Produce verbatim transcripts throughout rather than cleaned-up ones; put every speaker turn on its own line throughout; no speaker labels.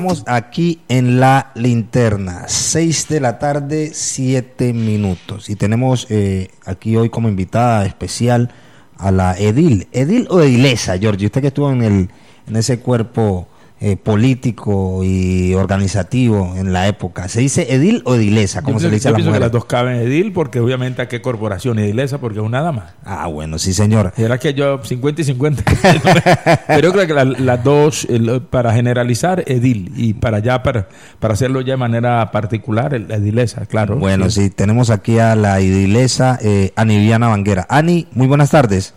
Estamos aquí en La Linterna, seis de la tarde, siete minutos. Y tenemos eh, aquí hoy como invitada especial a la edil. ¿Edil o edilesa, Georgie? Usted que estuvo en, el, en ese cuerpo eh, político y organizativo en la época. ¿Se dice edil o edilesa? ¿Cómo
yo
se le dice a las mujeres?
Que las dos caben edil, porque obviamente a qué corporación, edilesa, porque es una dama.
Ah, bueno, sí, señor.
Era que yo cincuenta y cincuenta. Pero yo creo que la, las dos, el, para generalizar, edil, y para ya para, para hacerlo ya de manera particular, la edilesa, claro.
Bueno, sí,
sí
tenemos aquí a la edilesa eh, Ani Viviana Banguera. Ani, muy buenas tardes.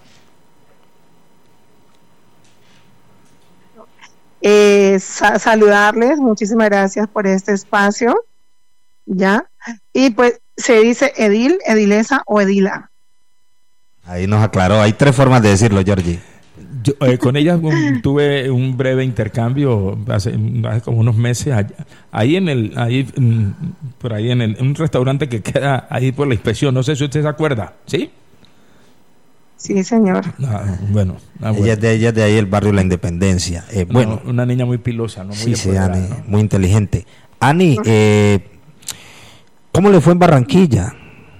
Eh, sa- saludarles, muchísimas gracias por este espacio, ¿ya? Y pues se dice edil, edilesa o edila.
Ahí nos aclaró, hay tres formas de decirlo, Georgie.
Yo, eh, con ella un, tuve un breve intercambio hace, hace como unos meses allá, ahí en el ahí mm, por ahí en el en un restaurante que queda ahí por la inspección, no sé si usted se acuerda, ¿sí?
Sí, señor.
Ah, bueno, ah, bueno.
Ella es de ella es de ahí el barrio La Independencia. Eh,
No,
bueno,
una niña muy pilosa, ¿no? Muy
sí, sí,
empoderada,
Ani,
¿no?
muy inteligente. Ani, eh, ¿cómo le fue en Barranquilla?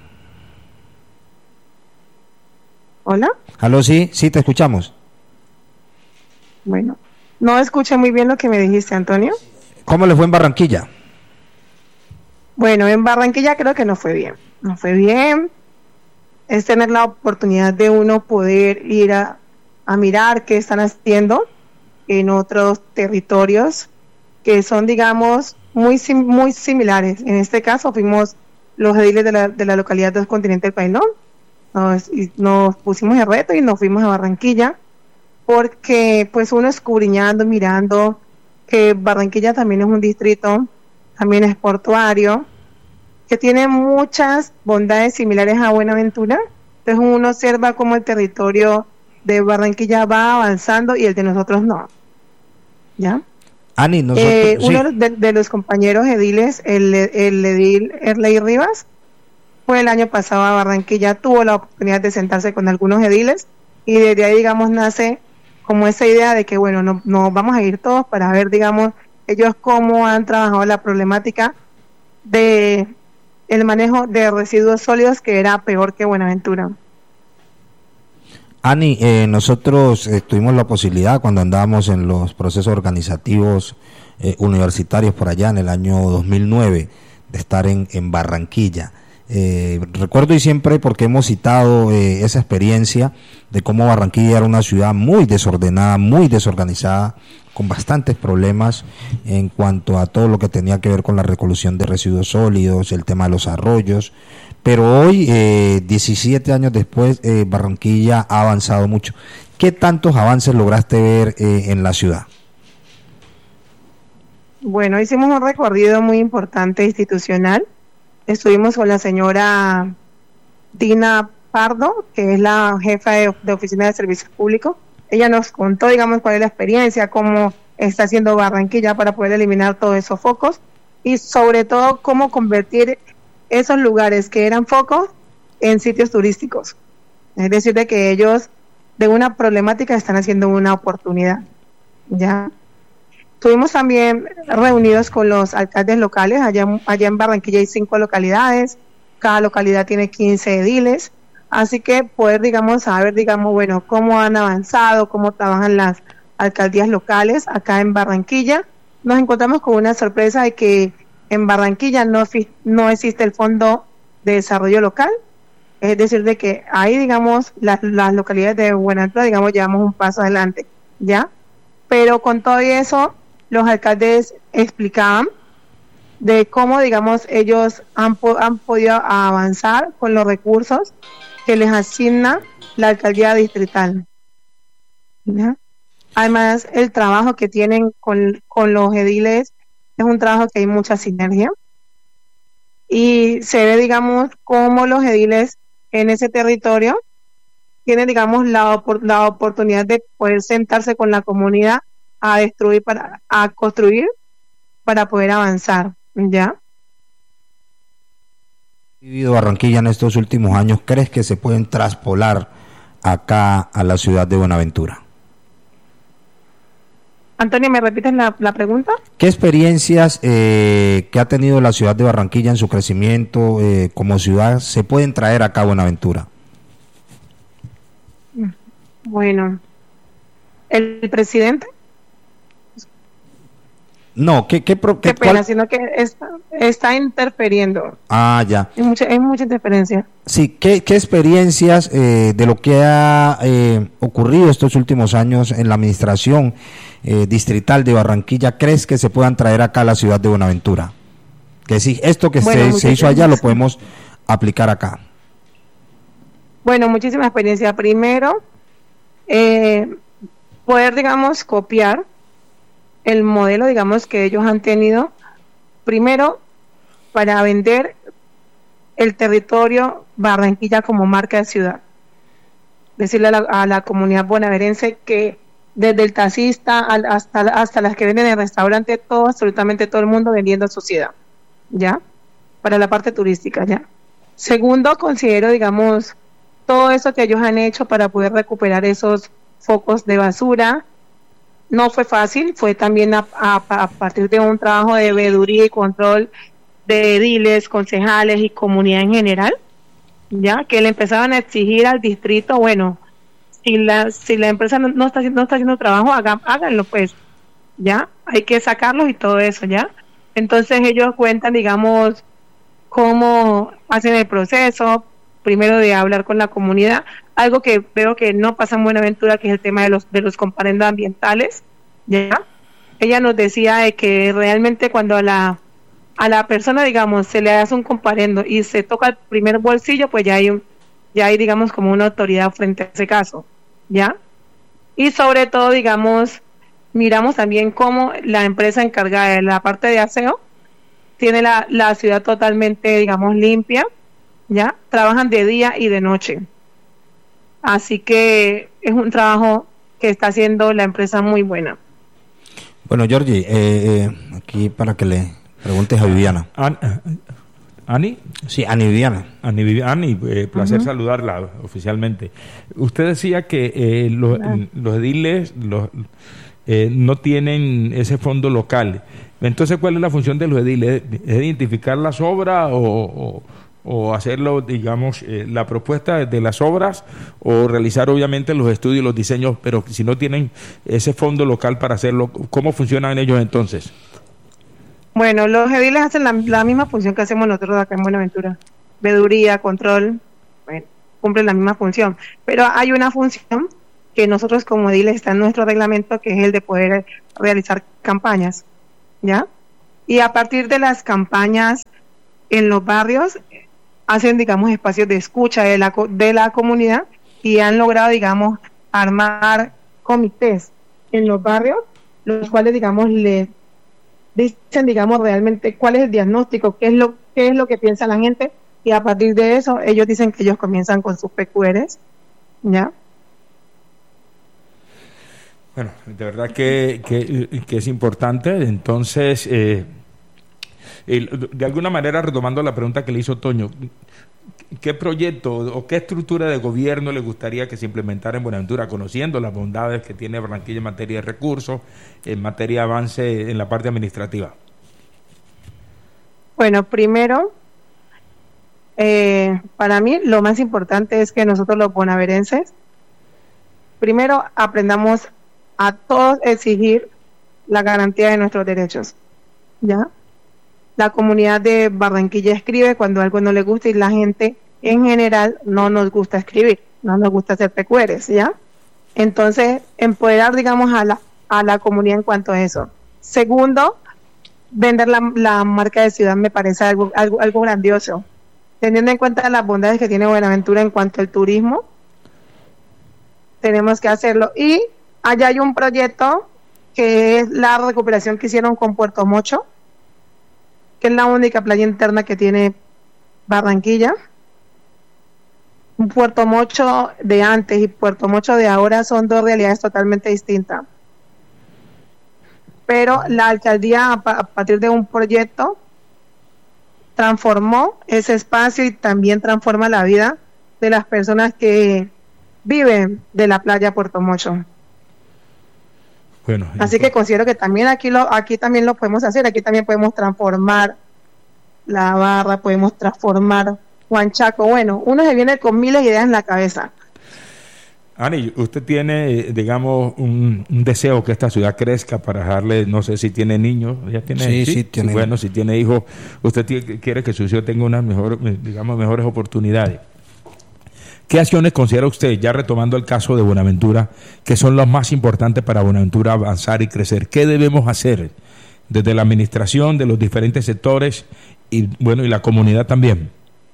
Hola.
¿Aló? Sí, sí, te escuchamos.
Bueno, no escuché muy bien lo que me dijiste, Antonio.
¿Cómo le fue en Barranquilla?
Bueno, en Barranquilla creo que no fue bien. No fue bien. Es tener la oportunidad de uno poder ir a, a mirar qué están haciendo en otros territorios que son, digamos, muy sim- muy similares. En este caso fuimos los ediles de la, de la localidad de Continente del Pailón. Nos, y nos pusimos el reto y nos fuimos a Barranquilla porque pues uno escudriñando, mirando que Barranquilla también es un distrito, también es portuario, que tiene muchas bondades similares a Buenaventura. Entonces uno observa cómo el territorio de Barranquilla va avanzando y el de nosotros no. ¿Ya?
Ani, nosotros...
Eh,
sí.
uno de, de los compañeros ediles, el, el edil Erley Rivas, fue el año pasado a Barranquilla, tuvo la oportunidad de sentarse con algunos ediles y desde ahí, digamos, nace como esa idea de que, bueno, no, no vamos a ir todos para ver, digamos, ellos cómo han trabajado la problemática de el manejo de residuos sólidos, que era peor que Buenaventura.
Ani, eh, nosotros eh, tuvimos la posibilidad cuando andábamos en los procesos organizativos eh, universitarios por allá en el año dos mil nueve de estar en, en Barranquilla. Eh, recuerdo y siempre porque hemos citado eh, esa experiencia de cómo Barranquilla era una ciudad muy desordenada, muy desorganizada, con bastantes problemas en cuanto a todo lo que tenía que ver con la recolección de residuos sólidos, el tema de los arroyos, pero hoy, eh, diecisiete años después, eh, Barranquilla ha avanzado mucho. ¿Qué tantos avances lograste ver eh, en la ciudad?
Bueno, hicimos un recorrido muy importante institucional. Estuvimos con la señora Dina Pardo, que es la jefa de, de Oficina de Servicios Públicos. Ella nos contó, digamos, cuál es la experiencia, cómo está haciendo Barranquilla para poder eliminar todos esos focos y sobre todo cómo convertir esos lugares que eran focos en sitios turísticos. Es decir, de que ellos de una problemática están haciendo una oportunidad. ¿Ya? Estuvimos también reunidos con los alcaldes locales. Allá, allá en Barranquilla hay cinco localidades, cada localidad tiene quince ediles, así que poder, digamos, saber, digamos, bueno, cómo han avanzado, cómo trabajan las alcaldías locales acá en Barranquilla. Nos encontramos con una sorpresa de que en Barranquilla no, no existe el Fondo de Desarrollo Local, es decir, de que ahí, digamos, las, las localidades de Buenaventura, digamos, llevamos un paso adelante, ¿ya? Pero con todo eso, los alcaldes explicaban de cómo, digamos, ellos han, han podido avanzar con los recursos que les asigna la alcaldía distrital, ¿ya? Además, el trabajo que tienen con, con los ediles es un trabajo que hay mucha sinergia y se ve, digamos, cómo los ediles en ese territorio tienen, digamos, la, la oportunidad de poder sentarse con la comunidad a destruir, para a construir, para poder avanzar, ¿ya?
Vivido Barranquilla en estos últimos años, ¿crees que se pueden traspolar acá a la ciudad de Buenaventura?
Antonio, ¿me repites la, la pregunta?
¿Qué experiencias eh, que ha tenido la ciudad de Barranquilla en su crecimiento eh, como ciudad se pueden traer acá a Buenaventura?
Bueno, el presidente.
No, ¿qué, qué, pro,
qué,
qué
pena,
cuál?
sino que está, está interfiriendo.
Ah, ya.
Hay mucha, hay mucha interferencia.
Sí, ¿qué, qué experiencias eh, de lo que ha eh, ocurrido estos últimos años en la administración eh, distrital de Barranquilla crees que se puedan traer acá a la ciudad de Buenaventura? Que sí, esto que bueno, se, se hizo allá lo podemos aplicar acá.
Bueno, muchísima experiencia. Primero, eh, poder, digamos, copiar el modelo, digamos, que ellos han tenido, primero, para vender el territorio Barranquilla como marca de ciudad. Decirle a la, a la comunidad bonaerense que desde el taxista al, hasta, hasta las que venden en el restaurante, todo, absolutamente todo el mundo vendiendo su ciudad, ¿ya? Para la parte turística, ¿ya? Segundo, considero, digamos, todo eso que ellos han hecho para poder recuperar esos focos de basura. No fue fácil, fue también a, a, a partir de un trabajo de veeduría y control de ediles, concejales y comunidad en general, ya que le empezaban a exigir al distrito, bueno, si la si la empresa no, no está haciendo no está haciendo trabajo, hagan, háganlo pues, ya, hay que sacarlos y todo eso, ya. Entonces ellos cuentan, digamos, cómo hacen el proceso, primero de hablar con la comunidad, algo que veo que no pasa en Buenaventura, que es el tema de los de los comparendos ambientales, ¿ya? Ella nos decía de que realmente cuando a la a la persona, digamos, se le hace un comparendo y se toca el primer bolsillo, pues ya hay un, ya hay, digamos, como una autoridad frente a ese caso, ¿ya? Y sobre todo, digamos, miramos también cómo la empresa encargada de la parte de aseo tiene la, la ciudad totalmente, digamos, limpia, ¿ya? Trabajan de día y de noche. Así que es un trabajo que está haciendo la empresa muy buena.
Bueno, Georgie, eh, eh, aquí para que le preguntes a Viviana.
An, ¿Ani?
Sí, Ani Viviana.
Ani, Ani eh, placer
uh-huh.
saludarla oficialmente. Usted decía que eh, los, claro. los ediles los, eh, no tienen ese fondo local. Entonces, ¿cuál es la función de los ediles? ¿Es identificar las obras o, o, o hacerlo, digamos, eh, la propuesta de las obras o realizar obviamente los estudios, los diseños, pero si no tienen ese fondo local para hacerlo, ¿cómo funcionan ellos entonces?
Bueno, los ediles hacen la, la misma función que hacemos nosotros acá en Buenaventura. Veeduría, control, bueno, cumplen la misma función. Pero hay una función que nosotros como ediles está en nuestro reglamento, que es el de poder realizar campañas, ¿ya? Y a partir de las campañas en los barrios, hacen, digamos, espacios de escucha de la, de la comunidad y han logrado, digamos, armar comités en los barrios, los cuales, digamos, le dicen, digamos, realmente cuál es el diagnóstico, qué es lo qué es lo que piensa la gente, y a partir de eso ellos dicen que ellos comienzan con sus P Q Rs, ¿ya?
Bueno, de verdad que, que, que es importante. Entonces, eh, el, de alguna manera, retomando la pregunta que le hizo Toño, ¿qué proyecto o qué estructura de gobierno le gustaría que se implementara en Buenaventura, conociendo las bondades que tiene Barranquilla en materia de recursos, en materia de avance en la parte administrativa?
Bueno, primero, eh, para mí lo más importante es que nosotros los bonaerenses, primero aprendamos a todos exigir la garantía de nuestros derechos, ¿ya? La comunidad de Barranquilla escribe cuando algo no le gusta, y la gente en general no nos gusta escribir, no nos gusta hacer P Q Rs, ¿ya? Entonces, empoderar, digamos, a la, a la comunidad en cuanto a eso. Segundo, vender la, la marca de ciudad me parece algo, algo, algo grandioso, teniendo en cuenta las bondades que tiene Buenaventura en cuanto al turismo. Tenemos que hacerlo. Y allá hay un proyecto que es la recuperación que hicieron con Puerto Mocho, que es la única playa interna que tiene Barranquilla. Un Puerto Mocho de antes y Puerto Mocho de ahora son dos realidades totalmente distintas. Pero la alcaldía, a partir de un proyecto, transformó ese espacio y también transforma la vida de las personas que viven de la playa Puerto Mocho.
Bueno,
así que considero que también aquí lo aquí también lo podemos hacer, aquí también podemos transformar la barra, podemos transformar Juan Chaco. Bueno, uno se viene con miles de ideas en la cabeza.
Ani, usted tiene, digamos, un, un deseo que esta ciudad crezca para dejarle, no sé si tiene niños, ya tiene,
sí, sí, sí tiene.
Bueno, si tiene hijos, usted tiene, quiere que su ciudad tenga unas mejor, digamos, mejores oportunidades. ¿Qué acciones considera usted, ya retomando el caso de Buenaventura, que son las más importantes para Buenaventura avanzar y crecer? ¿Qué debemos hacer desde la administración, de los diferentes sectores y, bueno, y la comunidad también?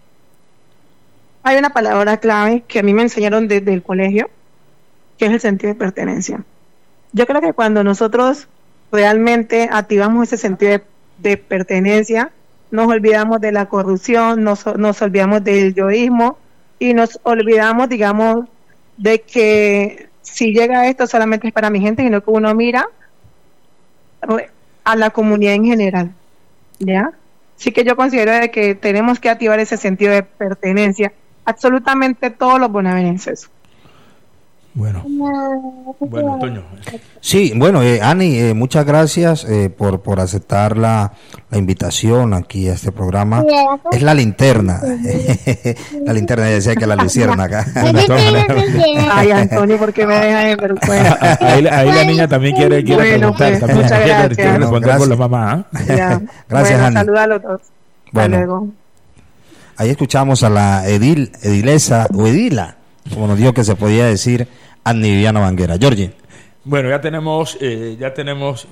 Hay una palabra clave que a mí me enseñaron desde el colegio, que es el sentido de pertenencia. Yo creo que cuando nosotros realmente activamos ese sentido de, de pertenencia, nos olvidamos de la corrupción, nos, nos olvidamos del yoísmo y nos olvidamos, digamos, de que si llega esto solamente es para mi gente, sino que uno mira a la comunidad en general, ¿ya? Así que yo considero de que tenemos que activar ese sentido de pertenencia absolutamente todos los bonaerenses.
Bueno, bueno, Toño.
Sí, bueno, eh, Ani, eh, muchas gracias eh, por, por aceptar la, la invitación aquí a este programa. Es la linterna, la linterna, decía que la lucierna acá.
Ay, Antonio, ¿por qué me dejas de vergüenza?
Ahí, ahí la niña también quiere, quiere
bueno,
preguntar,
pues,
también
muchas
quiere,
gracias.
quiere responder
No,
por la mamá. ¿eh?
Ya.
Gracias,
bueno,
Ani.
saluda a los dos.
Bueno.
Hasta luego.
Ahí escuchamos a la edil, edilesa o edila, como nos dijo que se podía decir, Anny Viviana Banguera. Georgie.
Bueno, ya tenemos, eh, ya tenemos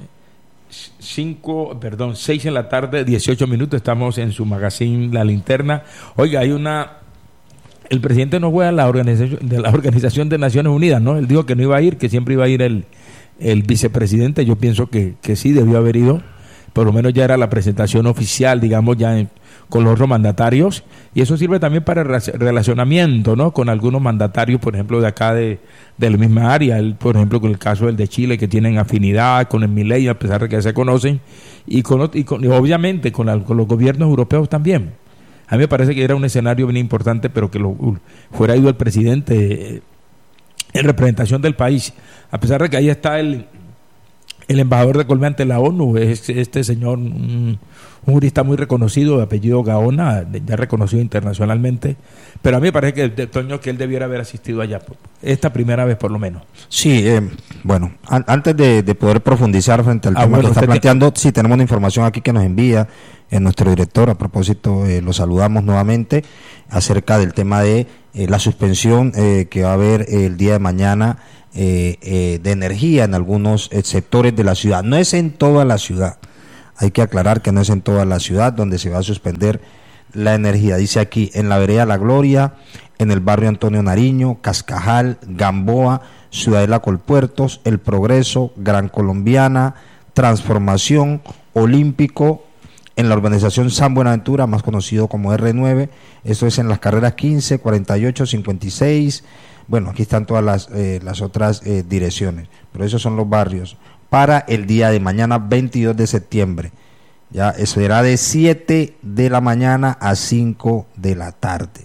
cinco, perdón, seis en la tarde, dieciocho minutos. Estamos en su magazine La Linterna. Oiga, hay una, el presidente no fue a la organización de la Organización de Naciones Unidas, ¿no? Él dijo que no iba a ir, que siempre iba a ir el, el vicepresidente. Yo pienso que, que sí debió haber ido. Por lo menos ya era la presentación oficial, digamos, ya en, con los otros mandatarios, y eso sirve también para el relacionamiento, ¿no?, con algunos mandatarios, por ejemplo, de acá de, de la misma área, el, por ejemplo, con el caso del de Chile, que tienen afinidad con el Milei, a pesar de que se conocen, y, con, y, con, y obviamente con, la, con los gobiernos europeos también. A mí me parece que era un escenario bien importante, pero que lo, fuera ido el presidente en representación del país, a pesar de que ahí está el... El embajador de Colombia ante la ONU es este señor, un, un jurista muy reconocido, de apellido Gaona, ya reconocido internacionalmente, pero a mí me parece que, de, Toño, que él debiera haber asistido allá, esta primera vez por lo menos.
Sí, eh, bueno, an- antes de, de poder profundizar frente al
Ah,
tema
bueno,
que está
usted
planteando, tiene... sí, tenemos una información aquí que nos envía eh, nuestro director, a propósito, eh, lo saludamos nuevamente, acerca del tema de eh, la suspensión eh, que va a haber eh, el día de mañana, Eh, eh, de energía en algunos eh, sectores de la ciudad. No es en toda la ciudad, hay que aclarar que no es en toda la ciudad donde se va a suspender la energía. Dice aquí, en la vereda La Gloria, en el barrio Antonio Nariño, Cascajal, Gamboa, Ciudadela Colpuertos, El Progreso, Gran Colombiana, Transformación, Olímpico, en la urbanización San Buenaventura, más conocido como erre nueve, esto es en las carreras quince, cuarenta y ocho, cincuenta y seis. Bueno, aquí están todas las, eh, las otras eh, direcciones, pero esos son los barrios. Para el día de mañana, veintidós de septiembre, ya eso será de siete de la mañana a cinco de la tarde.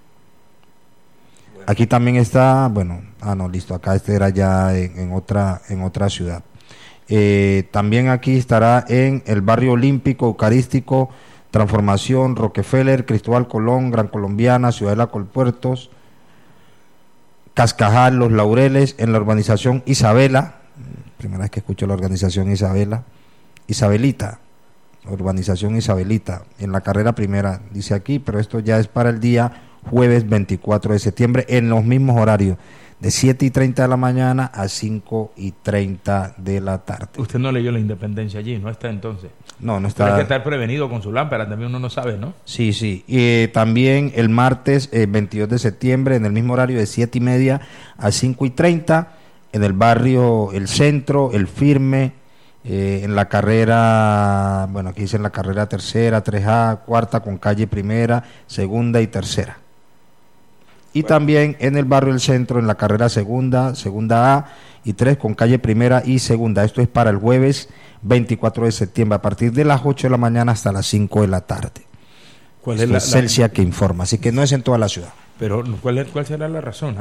Aquí también está, bueno, ah no, listo, acá este era ya en, en otra en otra ciudad. Eh, también aquí estará en el barrio Olímpico, Eucarístico, Transformación, Rockefeller, Cristóbal Colón, Gran Colombiana, Ciudadela Colpuertos, Cascajal, Los Laureles, en la urbanización Isabela, primera vez que escucho la organización Isabela, Isabelita, urbanización Isabelita, en la carrera primera, dice aquí, pero esto ya es para el día jueves veinticuatro de septiembre, en los mismos horarios, de siete y treinta de la mañana a cinco y treinta de la tarde.
Usted no leyó la Independencia allí, ¿no está entonces?
No, no está.
Pero hay que estar prevenido con su lámpara, también uno no sabe, ¿no?
Sí, sí. Y eh, también el martes eh, veintidós de septiembre, en el mismo horario de siete y media a cinco y treinta, en el barrio El Centro, El Firme, eh, en la carrera, bueno, aquí dice en la carrera tercera, tres A, cuarta, con calle primera, segunda y tercera. Y bueno, también en el barrio El Centro, en la carrera segunda, segunda A y tres, con calle primera y segunda. Esto es para el jueves veinticuatro de septiembre, a partir de las ocho de la mañana hasta las cinco de la tarde.
¿Cuál
Esto
es la,
es Celsia la... que informa, así que no es en toda la ciudad.
Pero ¿cuál, es, cuál será la razón? ¿Ah?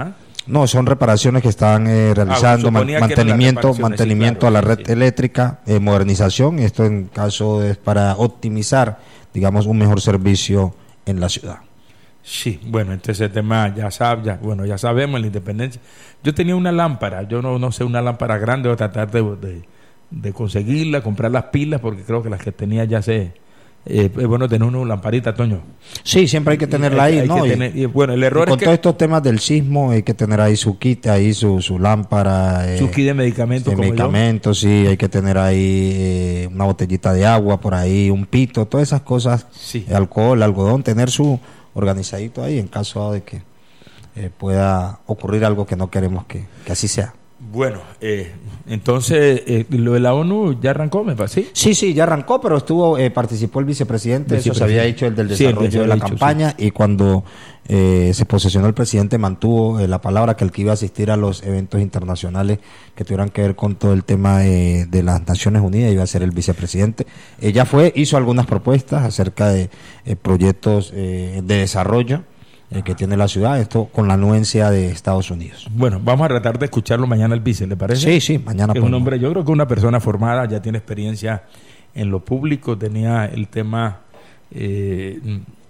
No, son reparaciones que están eh, realizando,
Ah,
man-
suponía que eran las
mantenimiento,
reparaciones, sí,
mantenimiento
claro,
a la
sí,
red
sí.
eléctrica, eh, modernización. Esto en caso es para optimizar, digamos, un mejor servicio en la ciudad.
Sí, bueno, entonces ese tema ya sab, ya, bueno, ya sabemos, la independencia. Yo tenía una lámpara, yo no, no sé, una lámpara grande, voy a tratar de, de, de conseguirla, comprar las pilas, porque creo que las que tenía ya se... Eh, es bueno tener una lamparita, Toño.
Sí, siempre hay que tenerla
Hay-
ahí,
hay
¿no?
que
Y-
tener- y, bueno, el
y
error
con
es que
todos estos temas del sismo hay que tener ahí su kit, ahí su, su lámpara. eh,
su kit de medicamentos
de
como yo.
medicamentos, sí, hay que tener ahí eh, una botellita de agua por ahí, un pito, todas esas cosas,
Sí.
eh, alcohol, algodón, tener su organizadito ahí en caso de que eh, pueda ocurrir algo que no queremos que, que así sea.
Bueno, eh, entonces, eh, lo de la ONU ya arrancó, me parece, ¿sí?
Sí, sí, ya arrancó, pero estuvo, eh, participó el vicepresidente, eso se había
Vicepresidente.
hecho el del
Sí, el
desarrollo
que se
de la
había dicho,
campaña, y cuando eh, se posesionó el presidente mantuvo eh, la palabra que el que iba a asistir a los eventos internacionales que tuvieran que ver con todo el tema eh, de las Naciones Unidas iba a ser el vicepresidente. Ella fue, hizo algunas propuestas acerca de eh, proyectos eh, de desarrollo eh, que tiene la ciudad, esto con la anuencia de Estados Unidos.
Bueno, vamos a tratar de escucharlo mañana el vice, ¿le parece?
Sí, sí, mañana
Es un
podemos.
hombre, yo creo que una persona formada, ya tiene experiencia en lo público, tenía el tema, eh,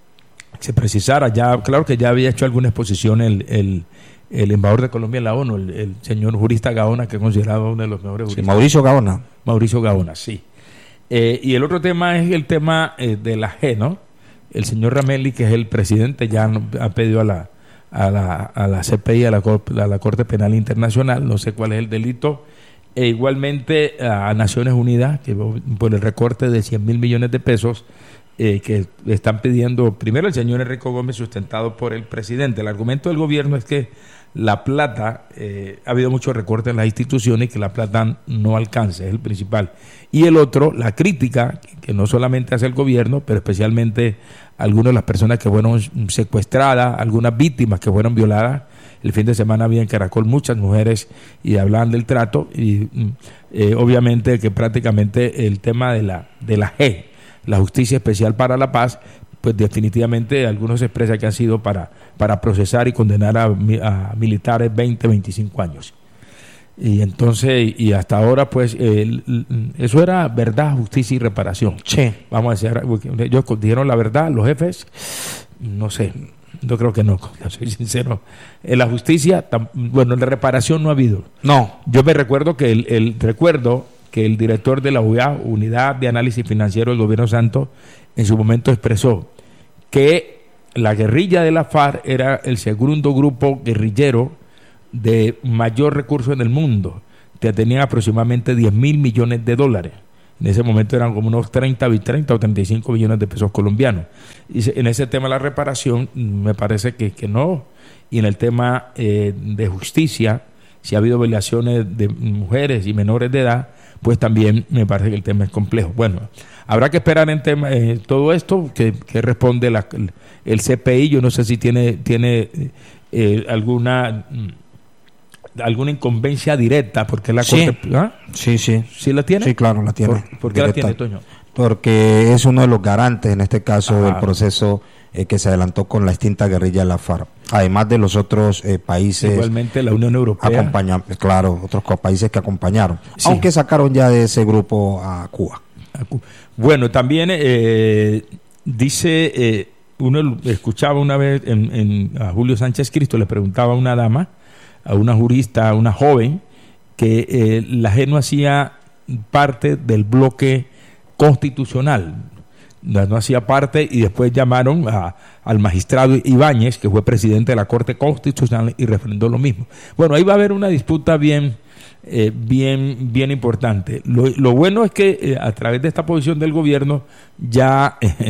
se precisara, ya, claro que ya había hecho alguna exposición el, el, el embajador de Colombia en la ONU, el, el señor jurista Gaona, que es considerado uno de los mejores
Sí,
juristas.
Mauricio Gaona.
Mauricio Gaona, sí. Eh, y el otro tema es el tema eh, de la G, ¿no? El señor Rameli, que es el presidente, ya no- ha pedido a la, a la, a la C P I, a la, Cor- a la Corte Penal Internacional, no sé cuál es el delito, e igualmente a Naciones Unidas, que por el recorte de cien mil millones de pesos, eh, que están pidiendo, primero el señor Enrique Gómez, sustentado por el presidente. El argumento del gobierno es que la plata, eh, ha habido mucho recorte en las instituciones y que la plata no alcanza, es el principal. Y el otro, la crítica, que no solamente hace el gobierno, pero especialmente algunas de las personas que fueron secuestradas, algunas víctimas que fueron violadas. El fin de semana había en Caracol muchas mujeres y hablaban del trato y mm, eh, obviamente que prácticamente el tema de la, de la G, la Justicia Especial para la Paz, pues definitivamente algunos expresan que han sido para, para procesar y condenar a, mi- a militares veinte, veinticinco años. Y entonces, y hasta ahora, pues, el- el- eso era verdad, justicia y reparación.
Sí.
Vamos a decir, ellos dijeron la verdad, los jefes, no sé, yo creo que no, soy sincero. En la justicia, tam- bueno, en la reparación no ha habido.
No.
Yo me recuerdo que el, el recuerdo que el director de la U A, Unidad de Análisis Financiero del Gobierno Santo, en su momento expresó que la guerrilla de la FARC era el segundo grupo guerrillero de mayor recurso en el mundo, que tenía aproximadamente diez mil millones de dólares. En ese momento eran como unos treinta, treinta o treinta y cinco millones de pesos colombianos. Y se- en ese tema de la reparación, mm, me parece que, que no. Y en el tema eh, de justicia, si ha habido violaciones de mujeres y menores de edad, pues también me parece que el tema es complejo. Bueno, habrá que esperar en tema eh, todo esto, que, que responde la, el, el C P I. Yo no sé si tiene, tiene eh, alguna... mm, alguna incumbencia directa, porque la
Sí.
Corte... ¿Ah?
Sí, sí.
¿Sí la tiene?
Sí, claro, la tiene.
¿Por, por qué la
Directa.
tiene, Toño?
Porque es uno de los garantes, en este caso,
Ajá.
del proceso eh, que se adelantó con la extinta guerrilla de la FARC. Además de los otros eh, países
Igualmente la Unión Europea.
acompañan, claro, otros co- países que acompañaron,
Sí.
aunque sacaron ya de ese grupo a Cuba.
Bueno, también eh, dice, eh, uno escuchaba una vez en, en- a Julio Sánchez Cristo, le preguntaba a una dama, a una jurista, a una joven, que eh, la G no hacía parte del bloque constitucional, no, no hacía parte, y después llamaron a, al magistrado Ibáñez, que fue presidente de la Corte Constitucional, y refrendó lo mismo. Bueno, ahí va a haber una disputa bien, eh, bien, bien importante. Lo, lo bueno es que eh, a través de esta posición del gobierno ya eh,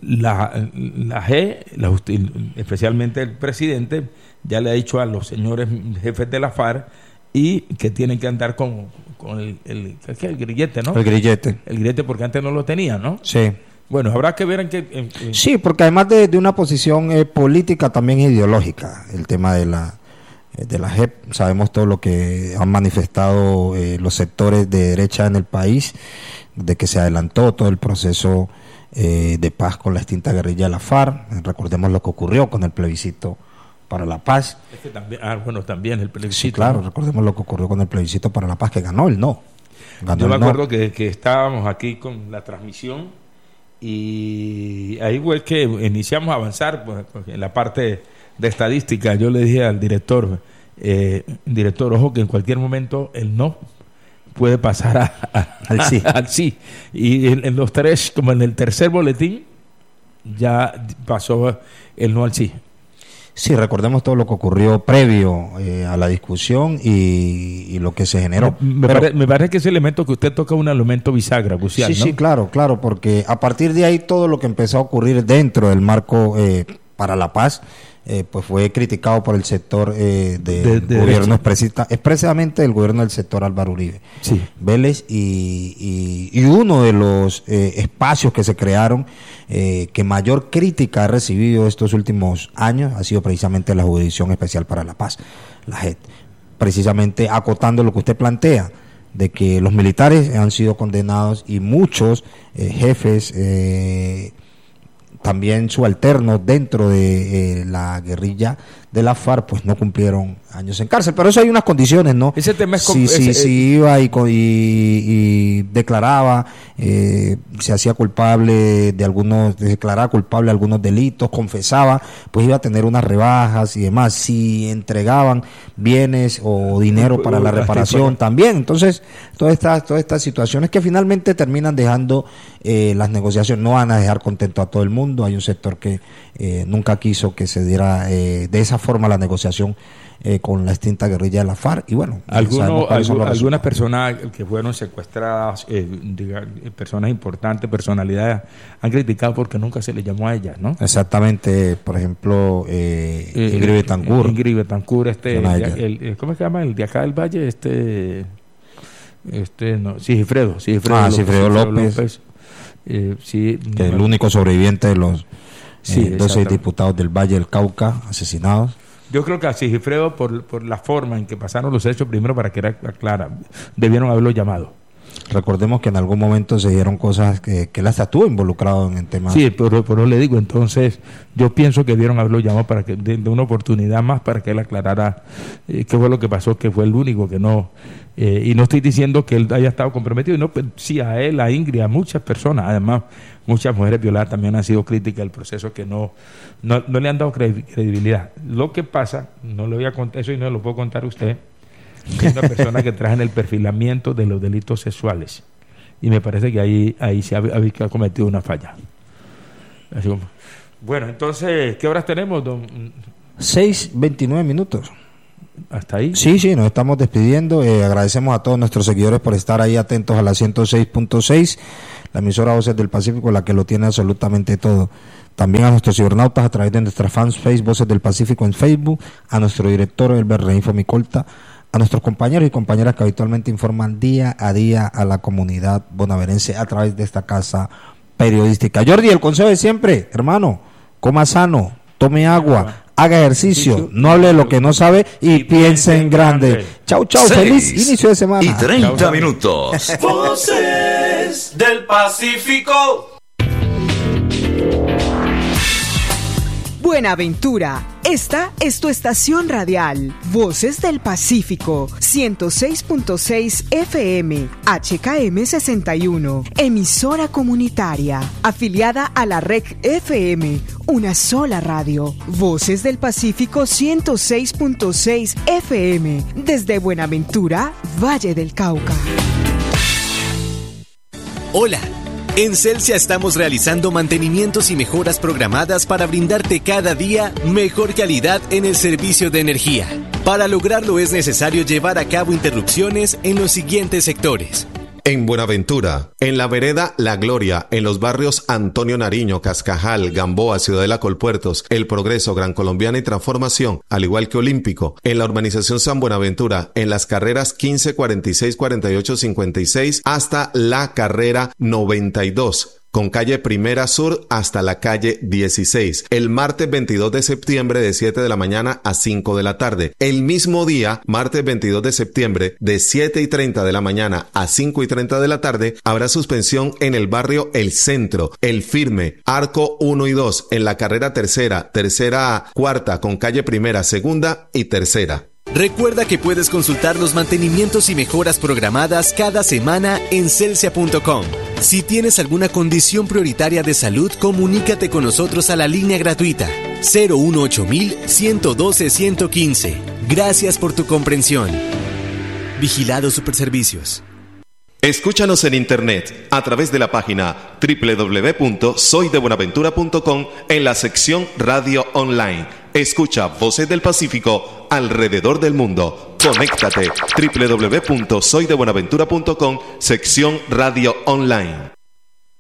la, la G, la justi- especialmente el presidente, ya le ha dicho a los señores jefes de la FARC y que tienen que andar con, con el, el, ¿qué es? El grillete, ¿no?
El grillete.
El grillete, porque antes no lo tenían, ¿no?
Sí.
Bueno, habrá que ver en qué... en- en-
Sí, porque además de, de una posición eh, política, también ideológica, el tema de la eh, de la J E P, sabemos todo lo que han manifestado eh, los sectores de derecha en el país, de que se adelantó todo el proceso eh, de paz con la extinta guerrilla de la FARC. Recordemos lo que ocurrió con el plebiscito para la Paz.
Es que también, ah, bueno, también el plebiscito.
Sí, claro,
¿no?
Recordemos lo que ocurrió con el plebiscito para la Paz, que ganó el no. Ganó
Yo me
el
acuerdo
no.
que, que estábamos aquí con la transmisión y ahí fue que iniciamos a avanzar pues, en la parte de estadística. Yo le dije al director, eh, director, ojo que en cualquier momento el no puede pasar a, a,
al sí.
al sí. Y en, en los tres, como en el tercer boletín, ya pasó el no al sí.
Sí, recordemos todo lo que ocurrió previo eh, a la discusión y, y lo que se generó.
Me,
Pero,
pare, me parece que ese elemento que usted toca es un elemento bisagra, crucial,
sí,
¿no?
sí, claro, claro, porque a partir de ahí todo lo que empezó a ocurrir dentro del marco eh, para la paz, eh, pues fue criticado por el sector eh, del
de, de
gobierno, expresista, expresamente el gobierno del sector Álvaro Uribe
sí.
Vélez, y, y, y uno de los eh, espacios que se crearon eh, que mayor crítica ha recibido estos últimos años ha sido precisamente la Jurisdicción Especial para la Paz, la J E P, precisamente acotando lo que usted plantea, de que los militares han sido condenados y muchos eh, jefes eh, también subalternos dentro de eh, la guerrilla de la FARC, pues no cumplieron años en cárcel. Pero eso hay unas condiciones, ¿no?
Ese tema es
si, si, si iba y, y, y declaraba, eh, se hacía culpable de algunos, declaraba culpable de algunos delitos, confesaba, pues iba a tener unas rebajas y demás. Si entregaban bienes o dinero para la reparación, también. Entonces, todas estas, todas estas situaciones que finalmente terminan dejando eh, las negociaciones, no van a dejar contento a todo el mundo. Hay un sector que eh, nunca quiso que se diera eh, de esa forma la negociación eh, con la extinta guerrilla de la FARC, y bueno,
Alguno, algu algunas personas que fueron secuestradas, eh, diga, personas importantes, personalidades, han criticado porque nunca se le llamó a ellas, ¿no?
Exactamente, por ejemplo, eh,
eh,
Ingrid Betancourt.
Ingrid Betancourt, este, el, el, el, ¿cómo se llama? El de acá del Valle, este, este, no, Sigifredo, Sigifredo
ah,
López,
Sigifredo López,
López eh, sí,
que es el único sobreviviente de los sí, eh, doce diputados del Valle del Cauca asesinados.
Yo creo que a Sigifredo, por, por la forma en que pasaron los hechos, primero para que era clara, debieron haberlo llamado.
Recordemos que en algún momento se dieron cosas que, que él hasta estuvo involucrado en el tema.
Sí, pero, pero le digo, entonces yo pienso que debieron haberlo llamado para que de, de una oportunidad más para que él aclarara eh, qué fue lo que pasó, que fue el único que no. Eh, y no estoy diciendo que él haya estado comprometido, no, pues, sí, a él, a Ingrid, a muchas personas, además muchas mujeres violadas también han sido críticas del proceso, que no, no, no le han dado credibilidad. Lo que pasa, no le voy a contar eso y no lo puedo contar a usted, es una persona que trabaja en el perfilamiento de los delitos sexuales, y me parece que ahí, ahí se ha, ha cometido una falla. Así como, bueno, entonces, ¿qué horas tenemos, don?
seis veintinueve minutos.
¿Hasta ahí?
Sí, sí, nos estamos despidiendo. Eh, agradecemos a todos nuestros seguidores por estar ahí atentos a la ciento seis punto seis, la emisora Voces del Pacífico, la que lo tiene absolutamente todo. También a nuestros cibernautas a través de nuestra fanpage Voces del Pacífico en Facebook, a nuestro director Elber Reinfo Micolta, a nuestros compañeros y compañeras que habitualmente informan día a día a la comunidad bonaverense a través de esta casa periodística. Jordi, el consejo de siempre, hermano, coma sano, tome agua, haga ejercicio, no hable de lo que no sabe y, y piense en grande. grande. Chau, chau, feliz inicio de semana.
Y treinta chau, minutos.
Voces del Pacífico.
Buenaventura, esta es tu estación radial, Voces del Pacífico, ciento seis punto seis F M, H K M sesenta y uno, emisora comunitaria, afiliada a la R E C F M, una sola radio, Voces del Pacífico ciento seis punto seis F M, desde Buenaventura, Valle del Cauca.
Hola. En Celsia estamos realizando mantenimientos y mejoras programadas para brindarte cada día mejor calidad en el servicio de energía. Para lograrlo es necesario llevar a cabo interrupciones en los siguientes sectores.
En Buenaventura, en la vereda La Gloria, en los barrios Antonio Nariño, Cascajal, Gamboa, Ciudadela Colpuertos, El Progreso, Gran Colombiana y Transformación, al igual que Olímpico, en la urbanización San Buenaventura, en las carreras quince, cuarenta y seis, cuarenta y ocho, cincuenta y seis hasta la carrera noventa y dos. con calle Primera Sur hasta la calle dieciséis. El martes veintidós de septiembre de siete de la mañana a cinco de la tarde. El mismo día, martes veintidós de septiembre, de siete y treinta de la mañana a cinco y treinta de la tarde, habrá suspensión en el barrio El Centro, El Firme, Arco uno y dos, en la carrera tercera, tercera cuarta, con calle Primera, segunda y tercera.
Recuerda que puedes consultar los mantenimientos y mejoras programadas cada semana en celsia punto com. Si tienes alguna condición prioritaria de salud, comunícate con nosotros a la línea gratuita cero uno ocho mil ciento doce ciento quince. Gracias por tu comprensión. Vigilado Superservicios.
Escúchanos en internet a través de la página doble u doble u doble u punto soy de buenaventura punto com en la sección Radio Online. Escucha Voces del Pacífico alrededor del mundo. Conéctate doble u doble u doble u punto soy de buenaventura punto com, sección Radio Online.